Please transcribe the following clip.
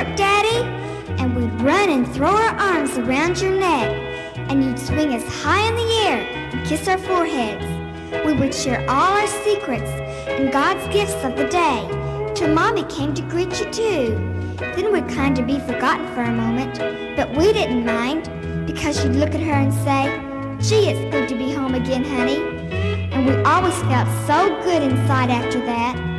work, Daddy? And we'd run and throw our arms around your neck, and you'd swing us high in the air and kiss our foreheads. We would share all our secrets and God's gifts of the day, till Mommy came to greet you too. Then we'd kind of be forgotten for a moment, but we didn't mind, because you'd look at her and say, "Gee, it's good to be home again, honey." And we always felt so good inside after that.